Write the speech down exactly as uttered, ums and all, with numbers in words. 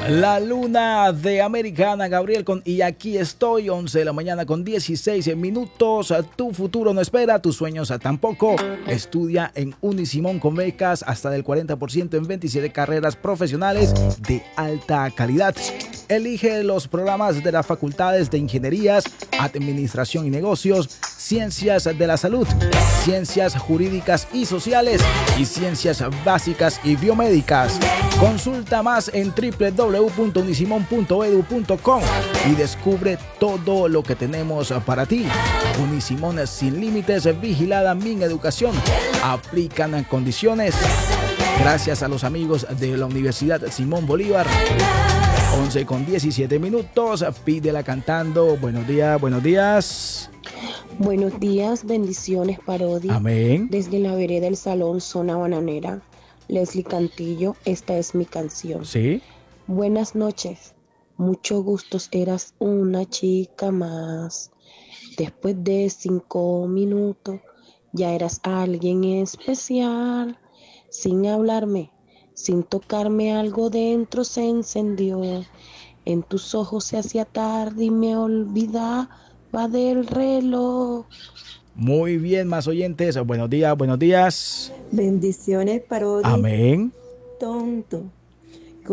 La luna de Americana, Gabriel con Y aquí estoy, once de la mañana con dieciséis minutos. Tu futuro no espera, tus sueños tampoco. Estudia en Unisimón con becas hasta del cuarenta por ciento en veintisiete carreras profesionales de alta calidad. Elige los programas de las facultades de Ingenierías, Administración y Negocios, Ciencias de la Salud, Ciencias Jurídicas y Sociales y Ciencias Básicas y Biomédicas. Consulta más en doble u doble u doble u punto unisimón punto e d u punto com y descubre todo lo que tenemos para ti. Unisimón sin límites, vigilada Mi Educación. Aplican condiciones. Gracias a los amigos de la Universidad Simón Bolívar. once con diecisiete minutos. Pídela cantando. Buenos días, buenos días. Buenos días, bendiciones, Parodi. Amén. Desde la vereda del Salón, zona bananera. Leslie Cantillo, esta es mi canción. Sí. Buenas noches, mucho gusto, eras una chica más. Después de cinco minutos, ya eras alguien especial. Sin hablarme, sin tocarme, algo dentro se encendió. En tus ojos se hacía tarde y me olvidaba del reloj. Muy bien, más oyentes. Buenos días, buenos días. Bendiciones, Parodi. Amén. Tonto,